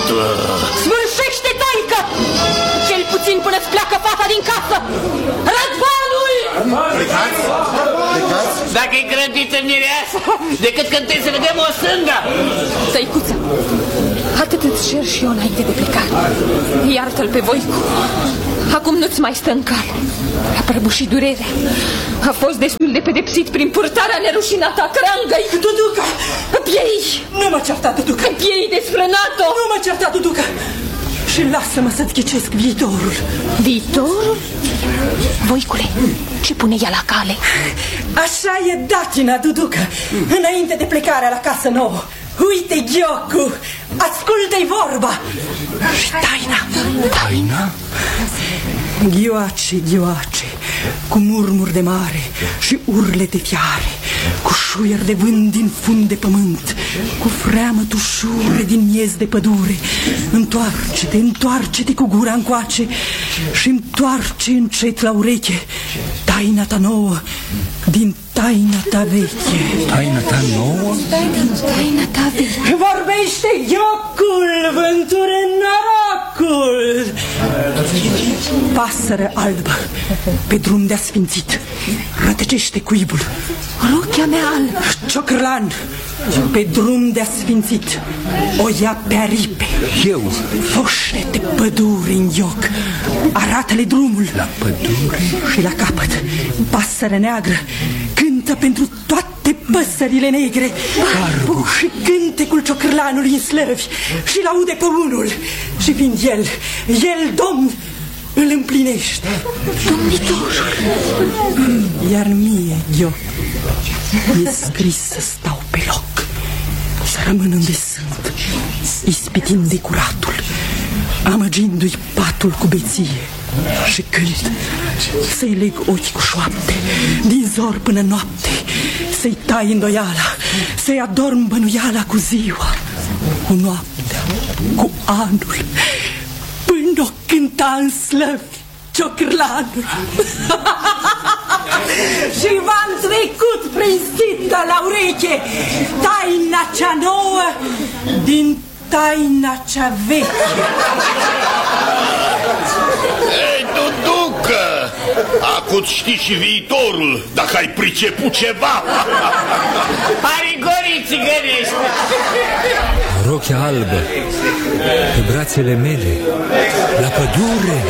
Sfârșește, taică! Cel puțin până-ți pleacă fata din casă! Răzvanul! Plecați? Dacă-i grădiță mireasa, decât când trebuie să vedem o sândă. Tăicuță, atât îți cer și eu înainte de plecare. Iartă-l pe Voicu. Acum nu-ți mai stă în cale. A prăbușit durerea. A fost destul de pedepsit prin purtarea nerușinată a crangăi. Duduca! Piei! Nu mă certa, Duduca! Piei desfrânat-o! Nu mă certa, Duduca! Și lasă-mă să-ți ghicesc viitorul. Viitorul? Voicule, ce pune ea la cale? Așa e datina, Duduca. Înainte de plecarea la casă nouă. Uite ghiocu, ascultă-i vorba. Și taina. Taina? Ghioace, ghioace, cu murmuri de mare și urlete fiare, cu șuier de vânt din fund de pământ, cu freamăt ușure din miez de pădure. Întoarce-te, întoarce-te cu gura încoace și întoarce încet la ureche taina ta nouă din taina ta veche. Taina ta nouă? Din taina ta veche. Vorbește ghiocul, vântură norocul. Pasăre albă, pe drum de asfințit, rătăcește cuibul. Rochia mea albă. Ciocârlan, pe drum de asfințit, o ia pe aripe. Eu? Foșete pădure în ioc, arată-le drumul. La pădure? Și la capăt, pasăre neagră, cântă pentru toate păsările negre. Barbu. Și cântecul ciocârlanului în slăvi și laude pe unul. Și fiind el, domn, îl împlinește. Domnitorul. Iar mie, eu, mi-e scris să stau pe loc, să rămân unde sunt, ispitind de curatul, amăgindu-i patul cu beție. Și cânt, să-i leg ochii cu șoapte, din zor până noapte, să-i tai îndoiala, să-i adorm bănuiala cu ziua, cu noaptea, cu anul, până o cânta în slăvi ciocârlanul. Și v-am trecut prin stinda la ureche taina cea nouă din taina cea veche. Ei, Duducă, acum știi și viitorul, dacă ai priceput ceva. Parigorii țigănești. Rochia albă, pe brațele mele, la pădure.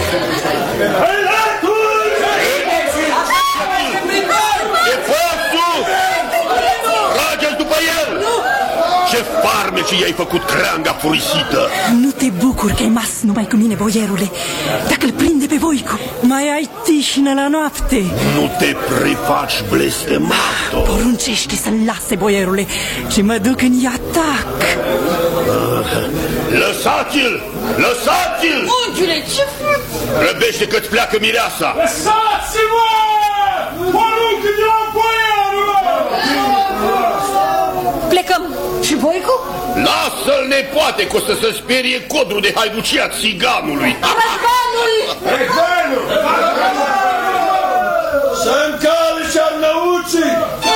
E fosul! Trage-l după el! Ce farmeci i-ai făcut creanga furisită! Nu te bucur că ai mas numai cu mine, boierule. Dacă îl prinde pe Voicu, mai ai tișină la noapte. Nu te prefaci, blestemato! Poruncește să-l lase, boierule, și mă duc în atac. Lăsați-l! Lăsați-l! Unchiule, ce faci? Răbește că-ți pleacă mireasa! Lăsați-mă! Poruncă de la boierul! Plecăm. Și Voicu? Lasă-l, nepoate, că o să se sperie codrul de haiducia țiganului! Răzvanul! Să încalci arnăuții!